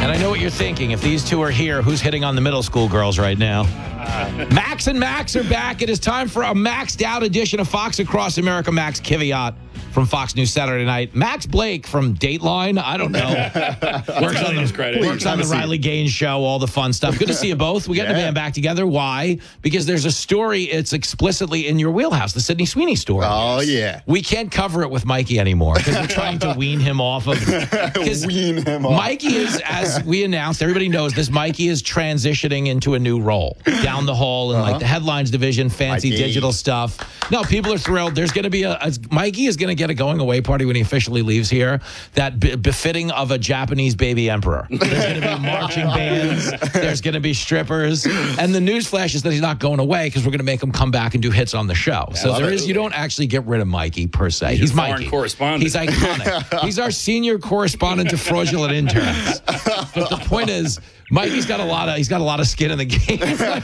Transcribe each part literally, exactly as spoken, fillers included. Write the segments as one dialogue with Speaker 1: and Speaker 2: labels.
Speaker 1: And I know what you're thinking. If these two are here, who's hitting on the middle school girls right now? Max and Max are back. It is time for a maxed out edition of Fox Across America. Max Kiviat from Fox News Saturday Night. Max Blake from Dateline. I don't know. works on the,
Speaker 2: credit.
Speaker 1: works on the Riley Gaines show, all the fun stuff. Good to see you both. We got yeah. the band back together. Why? Because there's a story. It's explicitly in your wheelhouse, the Sydney Sweeney story.
Speaker 3: Oh, yeah.
Speaker 1: We can't cover it with Mikey anymore because we're trying to wean him off of
Speaker 3: Wean him off.
Speaker 1: Mikey is, as we announced, everybody knows this, Mikey is transitioning into a new role down the hall in uh-huh. like the headlines division, fancy Mikey. digital stuff. No, people are thrilled. There's going to be a, a Mikey is going to get a going away party when he officially leaves here that be, befitting of a Japanese baby emperor. There's going to be marching bands. There's going to be strippers. And the news flash is that he's not going away because we're going to make him come back and do hits on the show. So there is, you don't actually get rid of Mikey per se.
Speaker 2: He's,
Speaker 1: he's
Speaker 2: foreign
Speaker 1: Mikey.
Speaker 2: correspondent.
Speaker 1: He's iconic. He's our senior correspondent to fraudulent interns. But the point is, Mikey's got a lot of he's got a lot of skin in the game.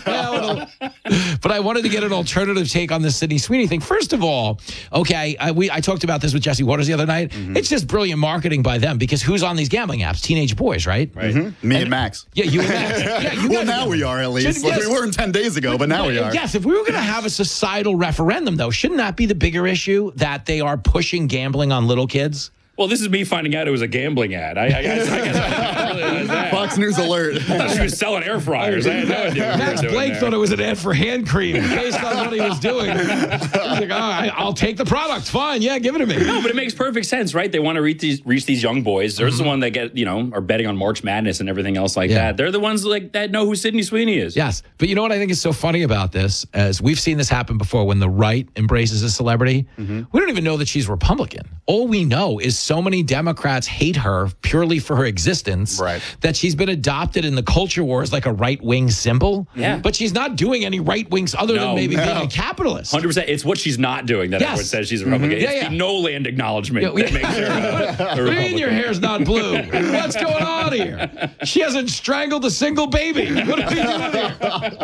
Speaker 1: But I wanted to get an alternative take on this Sydney Sweeney thing. First of all, okay, I, we I talked about this with Jesse Waters the other night. Mm-hmm. It's just brilliant marketing by them because who's on these gambling apps? Teenage boys, right?
Speaker 3: Right. Mm-hmm. Me and, and Max.
Speaker 1: Yeah, you and Max. Yeah, you
Speaker 3: well, now we are at least. Should, like yes. We weren't ten days ago, but now we are.
Speaker 1: Yes, if we were going to have a societal referendum, though, shouldn't that be the bigger issue that they are pushing gambling on little kids?
Speaker 2: Well, this is me finding out it was a gambling ad. I, I guess, I guess I didn't realize that.
Speaker 3: Fox News alert.
Speaker 2: I thought she was selling air fryers. I had no idea what
Speaker 1: Max Blake
Speaker 2: there.
Speaker 1: thought it was an ad for hand cream based on what he was doing. He's like, all right, I'll take the product. Fine. Yeah, give it to me.
Speaker 2: No, but it makes perfect sense, right? They want to reach these, reach these young boys. They're mm-hmm. the one that get, you know, are betting on March Madness and everything else like yeah. that. They're the ones like that know who Sydney Sweeney is.
Speaker 1: Yes. But you know what I think is so funny about this? As we've seen this happen before when the right embraces a celebrity. Mm-hmm. We don't even know that she's Republican. All we know is so many Democrats hate her purely for her existence
Speaker 3: right.
Speaker 1: that she's been adopted in the culture wars like a right-wing symbol.
Speaker 2: Yeah.
Speaker 1: But she's not doing any right wings other
Speaker 2: no,
Speaker 1: than maybe
Speaker 2: no.
Speaker 1: being a capitalist.
Speaker 2: one hundred percent. It's what she's not doing that
Speaker 1: yes.
Speaker 2: everyone says she's a Republican.
Speaker 1: Mm-hmm.
Speaker 2: It's
Speaker 1: yeah,
Speaker 2: the
Speaker 1: yeah.
Speaker 2: no land acknowledgement
Speaker 1: yeah, we,
Speaker 2: that makes her a, a Republican.
Speaker 1: What do you mean your hair's not blue? What's going on here? She hasn't strangled a single baby. What are we doing here?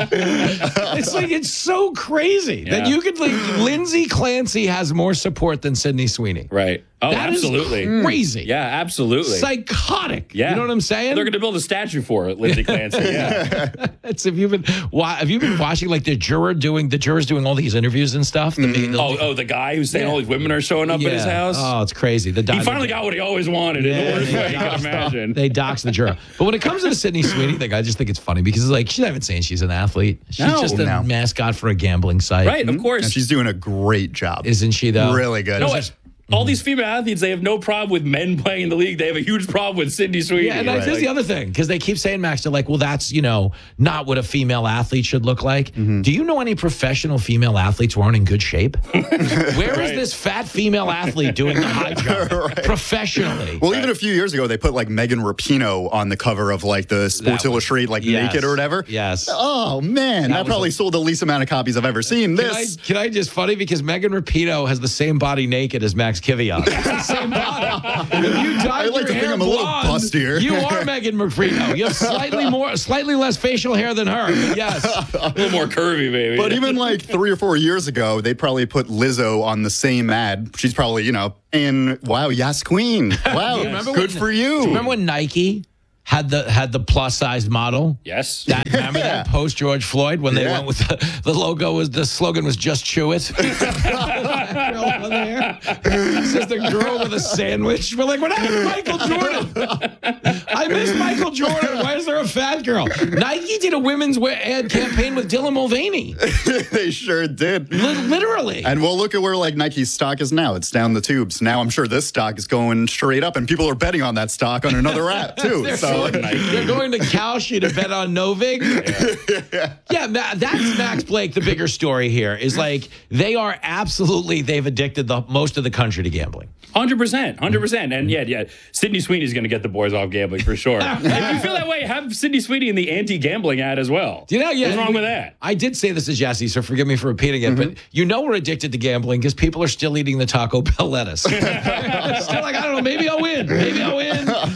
Speaker 1: It's like, it's so crazy yeah. that you could, like, Lindsay Clancy has more support than Sydney Sweeney.
Speaker 2: Right. Oh,
Speaker 1: that
Speaker 2: absolutely.
Speaker 1: Is crazy.
Speaker 2: Yeah, absolutely.
Speaker 1: Psychotic.
Speaker 2: Yeah.
Speaker 1: You know what I'm saying?
Speaker 2: They're going to build a statue for it, Lindsay Clancy. Yeah.
Speaker 1: It's, have you been have you been watching like the juror doing the jurors doing all these interviews and stuff? The,
Speaker 2: mm-hmm.
Speaker 1: the,
Speaker 2: oh, oh, the guy who's saying yeah. all these women are showing up
Speaker 1: yeah.
Speaker 2: at his house.
Speaker 1: Oh, it's crazy. The
Speaker 2: he finally got what he always wanted yeah, in the worst way you can imagine.
Speaker 1: They dox the juror. But when it comes to the Sydney Sweeney thing, I just think it's funny because it's like she's not even saying she's an athlete. She's
Speaker 2: no,
Speaker 1: just a
Speaker 3: no.
Speaker 1: mascot for a gambling site.
Speaker 2: Right, of course.
Speaker 3: And she's doing a great job.
Speaker 1: Isn't she though?
Speaker 3: Really good.
Speaker 2: No, it's, all these female athletes, they have no problem with men playing in the league. They have a huge problem with Sydney Sweeney.
Speaker 1: Yeah, and right. here's
Speaker 2: like,
Speaker 1: the other thing, because they keep saying, Max, they're like, well, that's, you know, not what a female athlete should look like. Mm-hmm. Do you know any professional female athletes who aren't in good shape? Where right. is this fat female athlete doing the high jump right. professionally?
Speaker 3: Well,
Speaker 2: right.
Speaker 3: even a few years ago, they put like Megan Rapinoe on the cover of like the Sports was, Illustrated, like yes, naked or whatever.
Speaker 1: Yes.
Speaker 3: Oh, man. That, that probably a, sold the least amount of copies I've ever seen.
Speaker 1: Can
Speaker 3: This.
Speaker 1: I, can I just, funny, because Megan Rapinoe has the same body naked as Max Kiviat. Same body. If you dyed
Speaker 3: I like
Speaker 1: your
Speaker 3: to
Speaker 1: hair
Speaker 3: think I'm a little
Speaker 1: blonde,
Speaker 3: bustier.
Speaker 1: You are Megan Rapinoe. You have slightly more, slightly less facial hair than her. But yes,
Speaker 2: a little more curvy, baby.
Speaker 3: But even like three or four years ago, they probably put Lizzo on the same ad. She's probably, you know, in wow, yes, queen. Wow, good
Speaker 1: when,
Speaker 3: for you.
Speaker 1: Do you remember when Nike had the had the plus sized model?
Speaker 2: Yes.
Speaker 1: That, remember yeah. that post George Floyd when they
Speaker 3: yeah.
Speaker 1: went with the, the logo was the slogan was just chew it. It's just a girl with a sandwich. We're like, what happened to Michael Jordan? I miss Michael Jordan. Why is there a fat girl? Nike did a women's ad campaign with Dylan Mulvaney.
Speaker 3: They sure did.
Speaker 1: L- literally.
Speaker 3: And we'll look at where like Nike's stock is now. It's down the tubes. Now I'm sure this stock is going straight up, and people are betting on that stock on another app too.
Speaker 1: they're,
Speaker 3: so
Speaker 1: going, they're going to Kalshi to bet on Novig. Yeah, yeah, that's Max Blake. The bigger story here is like they are absolutely they've addicted the most of the country to gambling.
Speaker 2: one hundred percent, one hundred percent. And yeah, yeah, Sydney Sweeney's going to get the boys off gambling for sure. If you feel that way, have Sydney Sweeney in the anti-gambling ad as well.
Speaker 1: You know, yeah,
Speaker 2: what's wrong with that?
Speaker 1: I did say this to Jesse, so forgive me for repeating it, mm-hmm. but you know we're addicted to gambling because people are still eating the Taco Bell lettuce. Still like, I don't know, maybe I'll win. Maybe I'll win.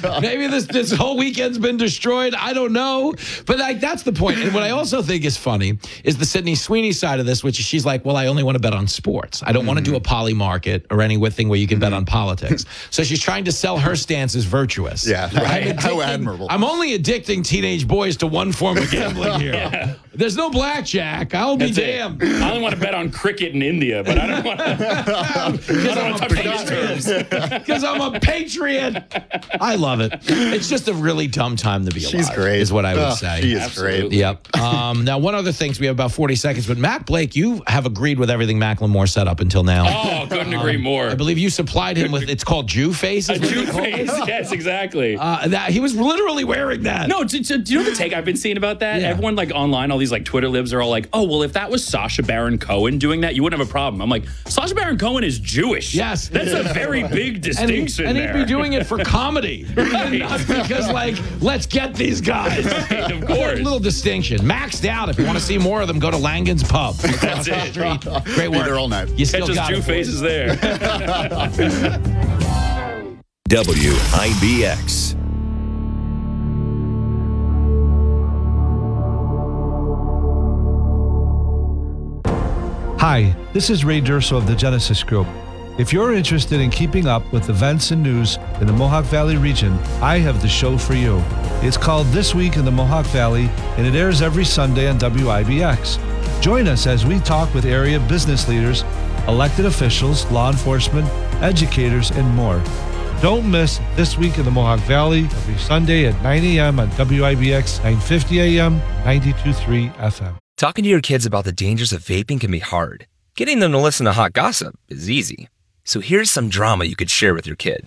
Speaker 1: maybe this this whole weekend's been destroyed. I don't know. But like that's the point. And what I also think is funny is the Sydney Sweeney side of this, which is she's like, well, I only want to bet on sports. I don't mm-hmm. want to do a poly market or any thing where you can mm-hmm. bet on politics. So she's trying to sell her stance as virtuous.
Speaker 3: Yeah, right. How admirable.
Speaker 1: I'm only addicting teenage boys to one form of gambling here. yeah. There's no blackjack. I'll be
Speaker 2: That's
Speaker 1: damned.
Speaker 2: It. I only want to bet on cricket in India, but I don't want to. Because I'm,
Speaker 1: Because I'm a patriot. I love it. It's just a really dumb time to be alive.
Speaker 3: She's great.
Speaker 1: Is what I would
Speaker 3: oh,
Speaker 1: say.
Speaker 3: She is
Speaker 2: Absolutely.
Speaker 3: great.
Speaker 1: Yep. Um, now, one other thing. So we have about forty seconds. But Matt Blake, you have agreed with everything Macklemore said up until now.
Speaker 2: Oh, couldn't um, agree more.
Speaker 1: I believe you supplied him with. It's called Jew face.
Speaker 2: A Jew face. Yes, exactly.
Speaker 1: Uh, that he was literally wearing that.
Speaker 2: No, do, do you know the take I've been seeing about that? Yeah. Everyone like online, all these like Twitter libs are all like, "Oh, well, if that was Sacha Baron Cohen doing that, you wouldn't have a problem." I'm like, Sacha Baron Cohen is Jewish.
Speaker 1: Yes,
Speaker 2: that's a very big distinction.
Speaker 1: And, he, and
Speaker 2: there.
Speaker 1: he'd be doing it for comedy, right. Not because like, let's get these guys.
Speaker 2: Right, of course,
Speaker 1: a little distinction. Maxed out. If you want to see more of them, go to Langan's Pub.
Speaker 2: That's it.
Speaker 1: Street. Great work.
Speaker 3: Be there all night.
Speaker 1: You still
Speaker 2: Catch
Speaker 1: got
Speaker 2: Jew
Speaker 1: it.
Speaker 2: faces there.
Speaker 4: W I B X.
Speaker 5: Hi, this is Ray Durso of the Genesis Group. If you're interested in keeping up with events and news in the Mohawk Valley region, I have the show for you. It's called This Week in the Mohawk Valley, and it airs every Sunday on W I B X. Join us as we talk with area business leaders, elected officials, law enforcement, educators, and more. Don't miss This Week in the Mohawk Valley every Sunday at nine a.m. on W I B X nine fifty A M, ninety-two point three F M.
Speaker 6: Talking to your kids about the dangers of vaping can be hard. Getting them to listen to hot gossip is easy. So here's some drama you could share with your kid.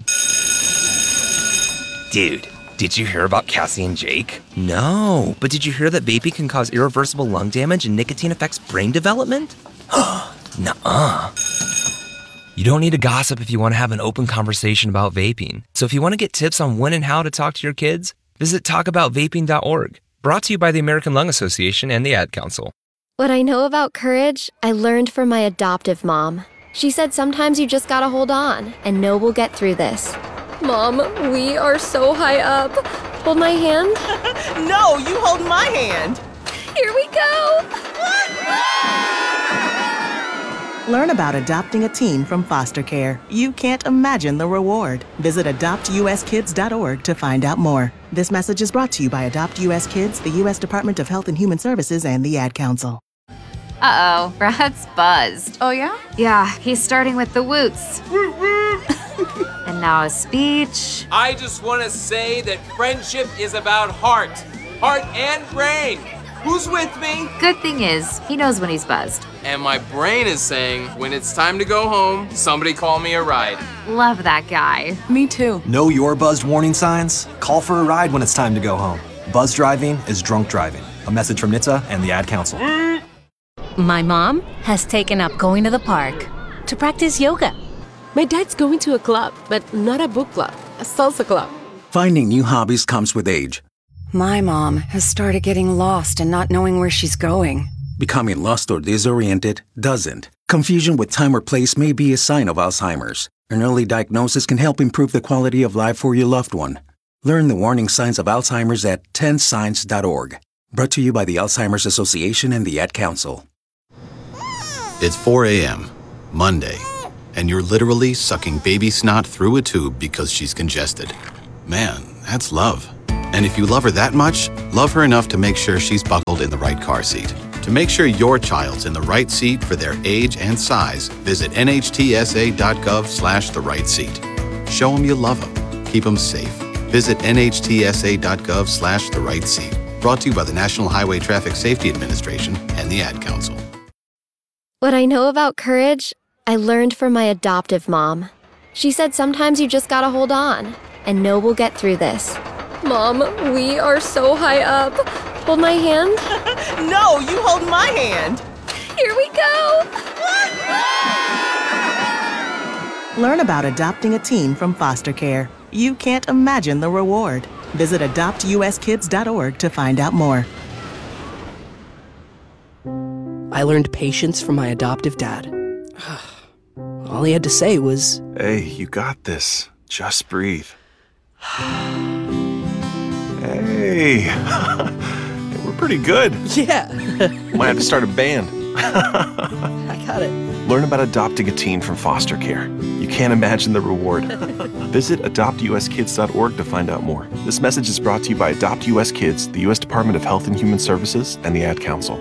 Speaker 6: Dude, did you hear about Cassie and Jake? No, but did you hear that vaping can cause irreversible lung damage and nicotine affects brain development? Nuh-uh. You don't need to gossip if you want to have an open conversation about vaping. So if you want to get tips on when and how to talk to your kids, visit talk about vaping dot org. Brought to you by the American Lung Association and the Ad Council.
Speaker 7: What I know about courage, I learned from my adoptive mom. She said sometimes you just gotta hold on and know we'll get through this. Mom, we are so high up. Hold my hand.
Speaker 8: No, you hold my hand.
Speaker 7: Here we go.
Speaker 8: Learn about adopting a teen from foster care. You can't imagine the reward. Visit adopt u s kids dot org to find out more. This message is brought to you by Adopt U S Kids, the U S Department of Health and Human Services, and the Ad Council.
Speaker 9: Uh-oh, Brad's buzzed.
Speaker 8: Oh, yeah?
Speaker 9: Yeah, he's starting with the woots. And now a speech.
Speaker 10: I just want to say that friendship is about heart. Heart and brain. Who's with me?
Speaker 9: Good thing is, he knows when he's buzzed.
Speaker 10: And my brain is saying, when it's time to go home, somebody call me a ride.
Speaker 9: Love that guy.
Speaker 8: Me too.
Speaker 11: Know your buzzed warning signs? Call for a ride when it's time to go home. Buzz driving is drunk driving. A message from N H T S A and the Ad Council.
Speaker 12: My mom has taken up going to the park to practice yoga.
Speaker 13: My dad's going to a club, but not a book club, a salsa club.
Speaker 14: Finding new hobbies comes with age.
Speaker 15: My mom has started getting lost and not knowing where she's going.
Speaker 14: Becoming lost or disoriented doesn't. Confusion with time or place may be a sign of Alzheimer's. An early diagnosis can help improve the quality of life for your loved one. Learn the warning signs of Alzheimer's at ten signs dot org. Brought to you by the Alzheimer's Association and the Ad Council.
Speaker 16: It's four a.m., Monday, and you're literally sucking baby snot through a tube because she's congested. Man, that's love. And if you love her that much, love her enough to make sure she's buckled in the right car seat. To make sure your child's in the right seat for their age and size, visit N H T S A dot gov slash the right seat. Show them you love them. Keep them safe. Visit N H T S A dot gov slash the right seat. Brought to you by the National Highway Traffic Safety Administration and the Ad Council.
Speaker 7: What I know about courage, I learned from my adoptive mom. She said sometimes you just gotta hold on and know we'll get through this. Mom, we are so high up. Hold my hand.
Speaker 8: No, you hold my hand.
Speaker 7: Here we go.
Speaker 8: Learn about adopting a teen from foster care. You can't imagine the reward. Visit adopt u s kids dot org to find out more.
Speaker 13: I learned patience from my adoptive dad. All he had to say was,
Speaker 17: "Hey, you got this. Just breathe." Hey, we're pretty good.
Speaker 18: Yeah.
Speaker 17: Might have to start a band.
Speaker 18: I got it.
Speaker 17: Learn about adopting a teen from foster care. You can't imagine the reward. Visit adopt u s kids dot org to find out more. This message is brought to you by Adopt U S Kids, the U S Department of Health and Human Services, and the Ad Council.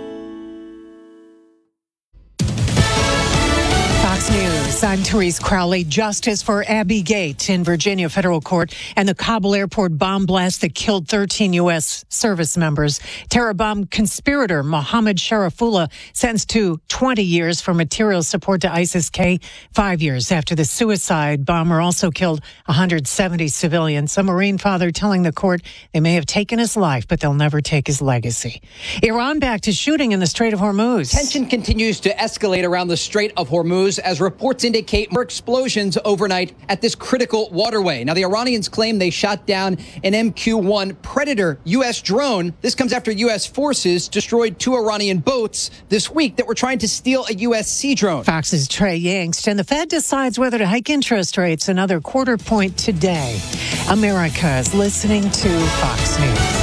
Speaker 19: Fox News. I'm Therese Crowley. Justice for Abby Gate in Virginia federal court and the Kabul airport bomb blast that killed thirteen U S service members. Terror bomb conspirator Mohammed Sharifullah sentenced to twenty years for material support to ISIS-K, five years after the suicide bomber also killed one hundred seventy civilians. A Marine father telling the court they may have taken his life, but they'll never take his legacy. Iran back to shooting in the Strait of Hormuz.
Speaker 20: Tension continues to escalate around the Strait of Hormuz as reports indicate more explosions overnight at this critical waterway. Now, the Iranians claim they shot down an M Q one Predator U S drone. This comes after U S forces destroyed two Iranian boats this week that were trying to steal a U S sea drone.
Speaker 19: Fox's Trey Yingst, and the Fed decides whether to hike interest rates another quarter point today. America is listening to Fox News.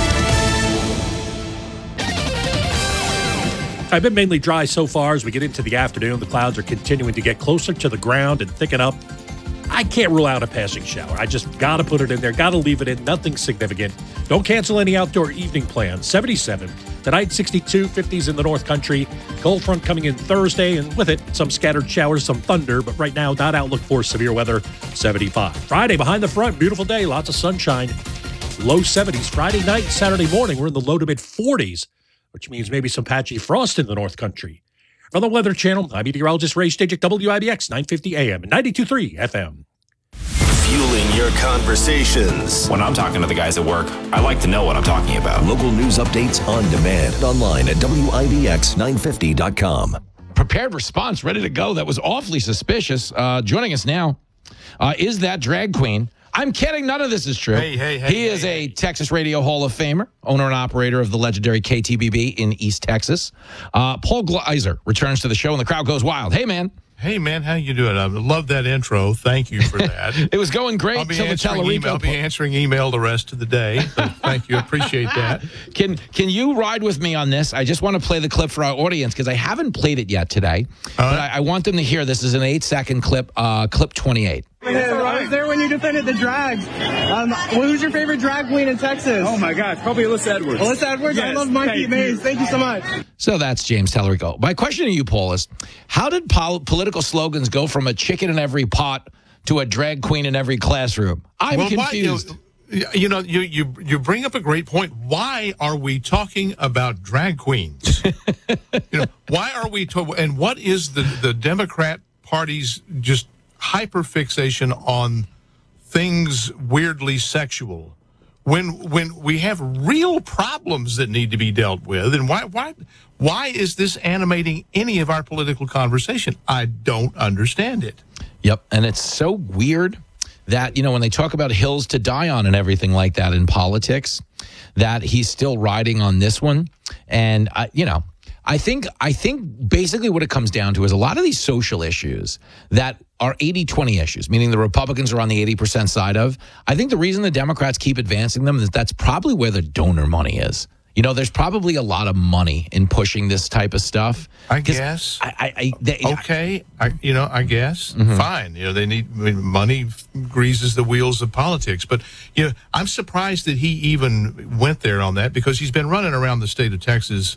Speaker 21: I've been mainly dry so far. As we get into the afternoon, the clouds are continuing to get closer to the ground and thicken up. I can't rule out a passing shower. I just got to put it in there, got to leave it in, nothing significant. Don't cancel any outdoor evening plans. seventy-seven tonight, sixty-two, fifties in the North Country. Cold front coming in Thursday, and with it, some scattered showers, some thunder, but right now, not outlook for severe weather, seventy-five. Friday, behind the front, beautiful day, lots of sunshine, low seventies. Friday night, Saturday morning, we're in the low to mid forties. Which means maybe some patchy frost in the North Country. From the Weather Channel, I'm meteorologist Ray Stajic, W I B X nine fifty A M and ninety-two point three F M.
Speaker 4: Fueling your conversations.
Speaker 22: When I'm talking to the guys at work, I like to know what I'm talking about.
Speaker 4: Local news updates on demand. Online at W I B X nine fifty dot com.
Speaker 1: Prepared response, ready to go. That was awfully suspicious. Uh, joining us now uh, is that drag queen. I'm kidding. None of this is true.
Speaker 23: Hey, hey, hey.
Speaker 1: He
Speaker 23: hey,
Speaker 1: is
Speaker 23: hey.
Speaker 1: a Texas Radio Hall of Famer, owner and operator of the legendary K T B B in East Texas. Uh, Paul Gleiser returns to the show, and the crowd goes wild. Hey, man.
Speaker 23: Hey, man, how you doing? I love that intro. Thank you for that.
Speaker 1: It was going great.
Speaker 23: I'll be,
Speaker 1: till the
Speaker 23: answering email, I'll be answering email the rest of the day. But thank you. Appreciate that.
Speaker 1: Can Can you ride with me on this? I just want to play the clip for our audience because I haven't played it yet today. Uh, but I, I want them to hear this is an eight-second clip, uh, clip twenty-eight.
Speaker 24: I was there when you defended the drags. Um, well, who's your favorite drag queen in Texas?
Speaker 23: Oh, my gosh. Probably Alyssa Edwards.
Speaker 24: Alyssa Edwards?
Speaker 23: Yes,
Speaker 24: I love Mikey Mays. Thank you so much.
Speaker 1: So that's James Tellerico. My question to you, Paul, is how did pol- political slogans go from a chicken in every pot to a drag queen in every classroom? I'm
Speaker 23: well,
Speaker 1: confused.
Speaker 23: Why, you know, you know, you, you, you bring up a great point. Why are we talking about drag queens? you know, why are we to- and what is the, the Democrat Party's just hyperfixation on things weirdly sexual when when we have real problems that need to be dealt with? And why why why is this animating any of our political conversation? I don't understand it.
Speaker 1: Yep, and it's so weird that, you know, when they talk about hills to die on and everything like that in politics, that he's still riding on this one. And uh, you know, I think I think basically what it comes down to is a lot of these social issues that are eighty twenty issues, meaning the Republicans are on the eighty percent side of. I think the reason the Democrats keep advancing them is that's probably where the donor money is. You know, there's probably a lot of money in pushing this type of stuff.
Speaker 23: I guess.
Speaker 1: I, I, I, they,
Speaker 23: okay. I, you know, I guess.
Speaker 1: Mm-hmm.
Speaker 23: Fine. You know, they need I mean, money greases the wheels of politics. But, you know, I'm surprised that he even went there on that because he's been running around the state of Texas